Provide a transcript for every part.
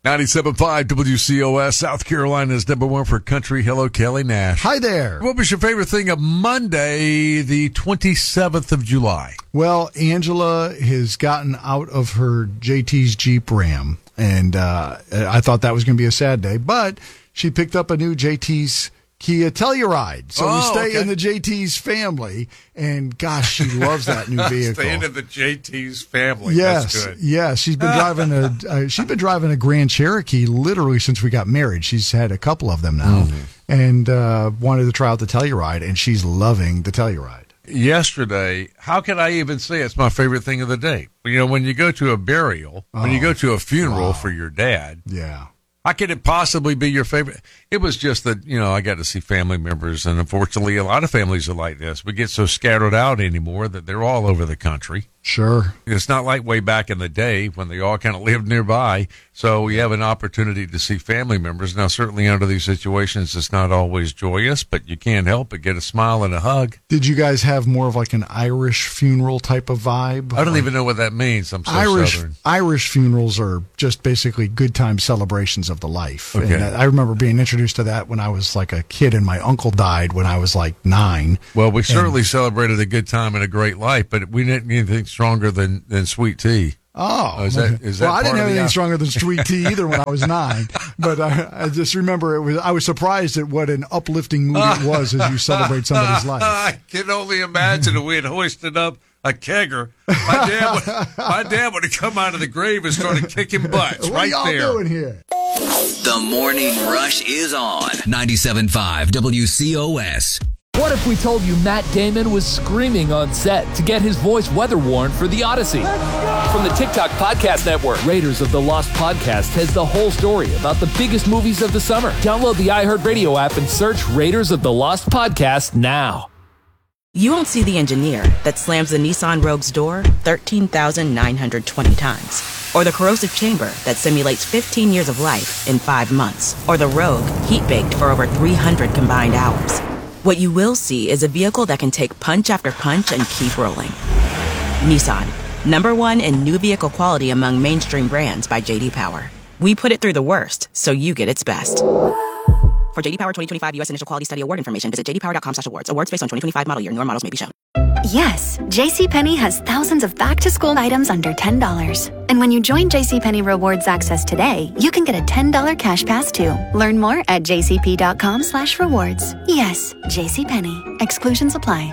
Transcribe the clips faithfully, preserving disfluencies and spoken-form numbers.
ninety-seven point five W C O S, South Carolina's number one for country. Hello, Kelly Nash. Hi there. What was your favorite thing of Monday, the twenty-seventh of July? Well, Angela has gotten out of her J T's Jeep Ram, and uh, I thought that was going to be a sad day, but she picked up a new J T's Kia Telluride. So oh, we stay okay. in the J T's family, and gosh, she loves that new vehicle. Staying in the J T's family. Yes, That's good. yes. She's been driving a uh, she's been driving a Grand Cherokee literally since we got married. She's had a couple of them now, mm-hmm. and uh, wanted to try out the Telluride, and she's loving the Telluride. Yesterday, how can I even say it's my favorite thing of the day? You know, when you go to a burial, oh, when you go to a funeral wow. for your dad, yeah. How could it possibly be your favorite? It was just that, you know, I got to see family members, and unfortunately, a lot of families are like this. We get so scattered out anymore that they're all over the country. Sure. It's not like way back in the day when they all kind of lived nearby. So we have an opportunity to see family members. Now, certainly under these situations, it's not always joyous, but you can't help but get a smile and a hug. Did you guys have more of like an Irish funeral type of vibe? I don't like, even know what that means. I'm so Irish, Southern. Irish funerals are just basically good time celebrations of the life. Okay. And I remember being introduced to that when I was like a kid, and my uncle died when I was like nine. Well, we certainly and, celebrated a good time and a great life, but we didn't need anything stronger than, than sweet tea. Oh, is that, is well, that I didn't have the, anything uh, stronger than sweet tea either when I was nine. But I, I just remember it was. I was surprised at what an uplifting mood it was as you celebrate somebody's life. I can only imagine if we had hoisted up a kegger. My dad would, my dad would have come out of the grave and started kicking butts what right are y'all there. doing here? The Morning Rush is on ninety-seven point five W C O S. What if we told you Matt Damon was screaming on set to get his voice weather-worn for The Odyssey? From the TikTok Podcast Network, Raiders of the Lost Podcast has the whole story about the biggest movies of the summer. Download the iHeartRadio app and search Raiders of the Lost Podcast now. You won't see the engineer that slams the Nissan Rogue's door thirteen thousand nine hundred twenty times. Or the corrosive chamber that simulates fifteen years of life in five months. Or the Rogue heat-baked for over three hundred combined hours. What you will see is a vehicle that can take punch after punch and keep rolling. Nissan, number one in new vehicle quality among mainstream brands by J D Power. We put it through the worst, so you get its best. For J D Power twenty twenty-five U S Initial Quality Study Award information, visit j d power dot com slash awards. Awards based on twenty twenty-five model year. Newer models may be shown. Yes, JCPenney has thousands of back-to-school items under ten dollars. And when you join JCPenney Rewards Access today, you can get a ten dollars cash pass too. Learn more at j c p dot com slash rewards. Yes, JCPenney. Exclusions apply.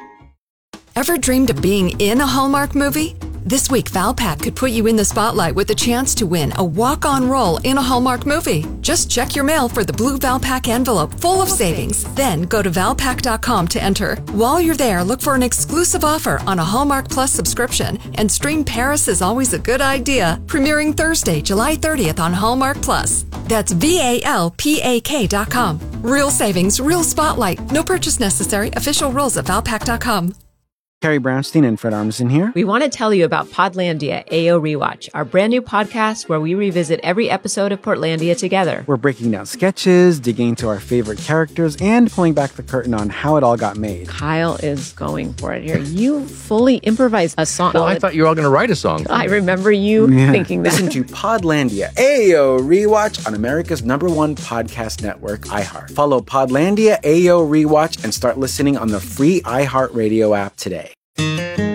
Ever dreamed of being in a Hallmark movie? This week, Valpak could put you in the spotlight with the chance to win a walk-on role in a Hallmark movie. Just check your mail for the blue Valpak envelope full of savings. Then go to valpak dot com to enter. While you're there, look for an exclusive offer on a Hallmark Plus subscription. And stream Paris is Always a Good Idea, premiering Thursday, July thirtieth on Hallmark Plus. That's V A L P A K dot com. Real savings, real spotlight. No purchase necessary. Official rules at valpak dot com. Carrie Brownstein and Fred Armisen here. We want to tell you about Podlandia A O Rewatch, our brand new podcast where we revisit every episode of Portlandia together. We're breaking down sketches, digging into our favorite characters, and pulling back the curtain on how it all got made. Kyle is going for it here. You fully improvised a song. Well, I thought you were all going to write a song. I remember you yeah. thinking that. Listen to Podlandia A O Rewatch on America's number one podcast network, iHeart. Follow Podlandia A O Rewatch and start listening on the free iHeartRadio app today.